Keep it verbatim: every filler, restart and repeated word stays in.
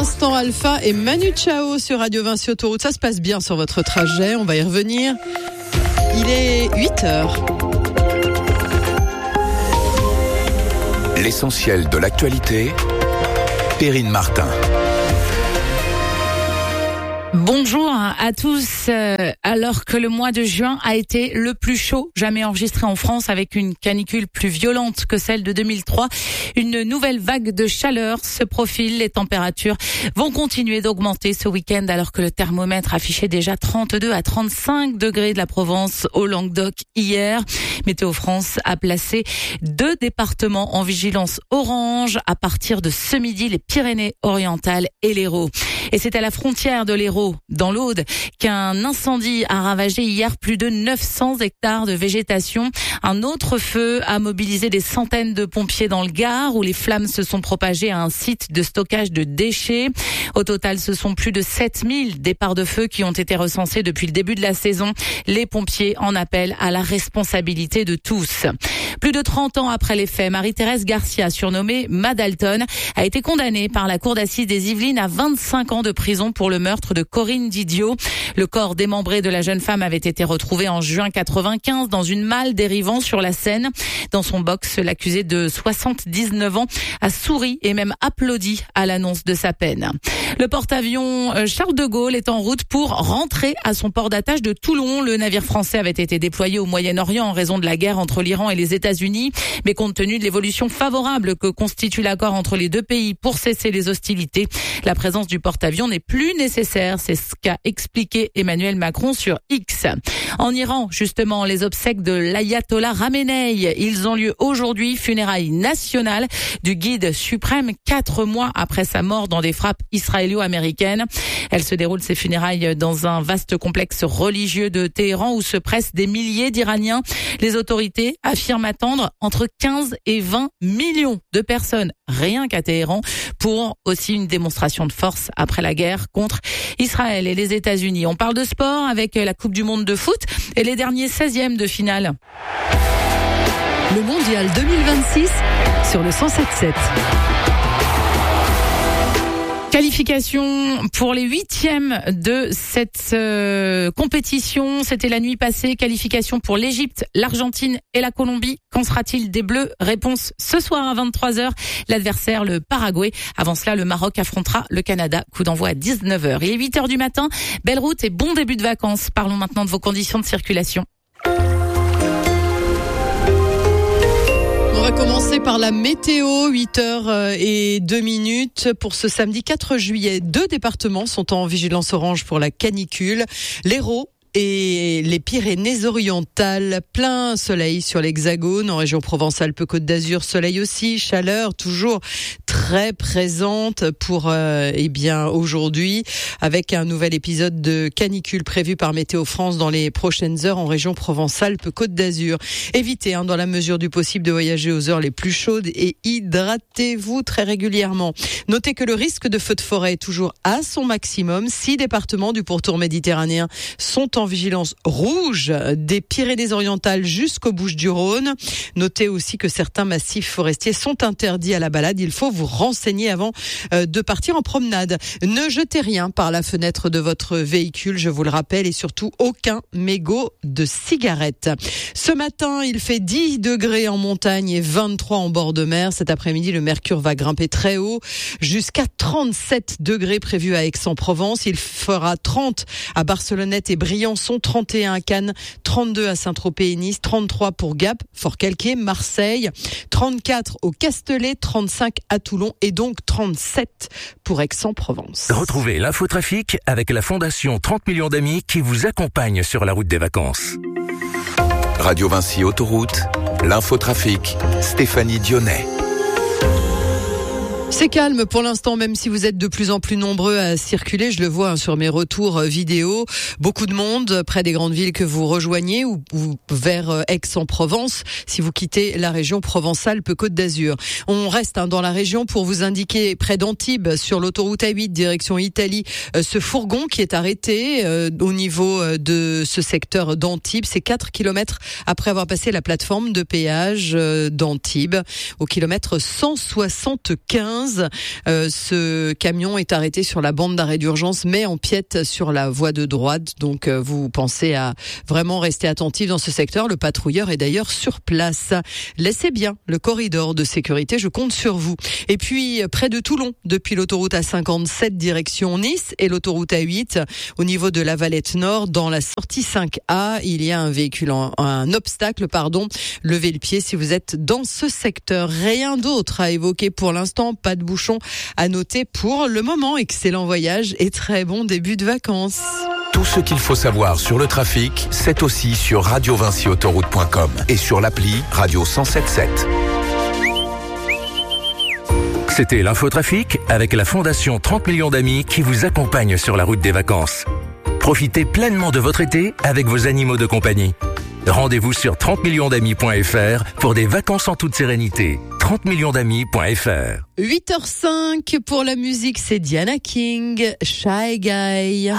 l'instant, Alpha et Manu Chao sur Radio Vinci Autoroute. Ça se passe bien sur votre trajet, on va y revenir. Il est huit heures. L'essentiel de l'actualité, Perrine Martin. Bonjour à tous. Alors que le mois de juin a été le plus chaud jamais enregistré en France, avec une canicule plus violente que celle de deux mille trois, une nouvelle vague de chaleur se profile. Les températures vont continuer d'augmenter ce week-end, alors que le thermomètre affichait déjà trente-deux à trente-cinq degrés de la Provence au Languedoc hier. Météo France a placé deux départements en vigilance orange à partir de ce midi, les Pyrénées-Orientales et l'Hérault. Et c'est à la frontière de l'Hérault, dans l'Aude, qu'un incendie a ravagé hier plus de neuf cents hectares de végétation. Un autre feu a mobilisé des centaines de pompiers dans le Gard, où les flammes se sont propagées à un site de stockage de déchets. Au total, ce sont plus de sept mille départs de feu qui ont été recensés depuis le début de la saison. Les pompiers en appellent à la responsabilité de tous. Plus de trente ans après les faits, Marie-Thérèse Garcia, surnommée Madalton, a été condamnée par la cour d'assises des Yvelines à vingt-cinq ans de prison pour le meurtre de Corinne Didio. Le corps démembré de la jeune femme avait été retrouvé en juin quatre-vingt-quinze dans une malle dérivant sur la Seine. Dans son box, l'accusé de soixante-dix-neuf ans a souri et même applaudi à l'annonce de sa peine. Le porte-avions Charles de Gaulle est en route pour rentrer à son port d'attache de Toulon. Le navire français avait été déployé au Moyen-Orient en raison de la guerre entre l'Iran et les États-Unis. Mais compte tenu de l'évolution favorable que constitue l'accord entre les deux pays pour cesser les hostilités, la présence du porte-avions n'est plus nécessaire. C'est ce qu'a expliqué Emmanuel Macron sur X. En Iran, justement, les obsèques de l'ayatollah Khamenei, ils ont lieu aujourd'hui, funérailles nationales du guide suprême, quatre mois après sa mort dans des frappes israélo-américaines. Elles se déroulent, ces funérailles, dans un vaste complexe religieux de Téhéran où se pressent des milliers d'Iraniens. Les autorités affirment attendre entre quinze et vingt millions de personnes, rien qu'à Téhéran, pour aussi une démonstration de force après la guerre contre Israël et les États-Unis. On parle de sport avec la Coupe du Monde de foot et les derniers seizièmes de finale. Le Mondial deux mille vingt-six sur le cent sept sept. Qualification pour les huitièmes de cette euh, compétition. C'était la nuit passée. Qualification pour l'Égypte, l'Argentine et la Colombie. Qu'en sera-t-il des Bleus? Réponse ce soir à vingt-trois heures. L'adversaire, le Paraguay. Avant cela, le Maroc affrontera le Canada. Coup d'envoi à dix-neuf heures. Il est huit heures du matin. Belle route et bon début de vacances. Parlons maintenant de vos conditions de circulation. On va commencer par la météo, huit heures et deux minutes pour ce samedi quatre juillet. Deux départements sont en vigilance orange pour la canicule. L'Hérault et les Pyrénées-Orientales, plein soleil sur l'Hexagone, en région Provence-Alpes-Côte d'Azur, soleil aussi, chaleur toujours très présente pour euh, eh bien aujourd'hui, avec un nouvel épisode de canicule prévu par Météo France dans les prochaines heures en région Provence-Alpes-Côte d'Azur. Évitez hein, dans la mesure du possible de voyager aux heures les plus chaudes et hydratez-vous très régulièrement. Notez que le risque de feu de forêt est toujours à son maximum. Six départements du pourtour méditerranéen sont en vigilance rouge, des Pyrénées-Orientales jusqu'aux Bouches-du-Rhône. Notez aussi que certains massifs forestiers sont interdits à la balade. Il faut vous renseigner avant de partir en promenade. Ne jetez rien par la fenêtre de votre véhicule, je vous le rappelle, et surtout aucun mégot de cigarette. Ce matin, il fait dix degrés en montagne et vingt-trois en bord de mer. Cet après-midi, le mercure va grimper très haut, jusqu'à trente-sept degrés prévus à Aix-en-Provence. Il fera trente à Barcelonnette et Briançon, trente et un à Cannes, trente-deux à Saint-Tropez et Nice, trente-trois pour Gap, Fort-Calquier, Marseille, trente-quatre au Castellet, trente-cinq à Toulon et donc trente-sept pour Aix-en-Provence. Retrouvez l'infotrafic avec la Fondation trente millions d'amis qui vous accompagne sur la route des vacances. Radio Vinci Autoroute, l'infotrafic, Stéphanie Dionnet. C'est calme pour l'instant, même si vous êtes de plus en plus nombreux à circuler. Je le vois hein, sur mes retours vidéo. Beaucoup de monde près des grandes villes que vous rejoignez ou, ou vers Aix-en-Provence si vous quittez la région Provence-Alpes-Côte d'Azur. On reste hein, dans la région pour vous indiquer près d'Antibes sur l'autoroute A huit direction Italie euh, ce fourgon qui est arrêté euh, au niveau euh, de ce secteur d'Antibes. C'est quatre kilomètres après avoir passé la plateforme de péage euh, d'Antibes au kilomètre cent soixante-quinze. quinze. Euh, ce camion est arrêté sur la bande d'arrêt d'urgence, mais empiète sur la voie de droite. Donc, euh, vous pensez à vraiment rester attentif dans ce secteur. Le patrouilleur est d'ailleurs sur place. Laissez bien le corridor de sécurité. Je compte sur vous. Et puis, près de Toulon, depuis l'autoroute A cinquante-sept direction Nice et l'autoroute A huit, au niveau de la Valette Nord, dans la sortie cinq A, il y a un véhicule, en, un obstacle, pardon. Levez le pied si vous êtes dans ce secteur. Rien d'autre à évoquer pour l'instant. Pas de bouchon à noter pour le moment. Excellent voyage et très bon début de vacances. Tout ce qu'il faut savoir sur le trafic, c'est aussi sur radio vinci autoroute point com et sur l'appli Radio cent sept sept. C'était l'infotrafic avec la Fondation trente millions d'amis qui vous accompagne sur la route des vacances. Profitez pleinement de votre été avec vos animaux de compagnie. Rendez-vous sur trente millions d'amis point f r pour des vacances en toute sérénité. trente millions d'amis point f r. huit heures cinq pour la musique, c'est Diana King, Shy Guy.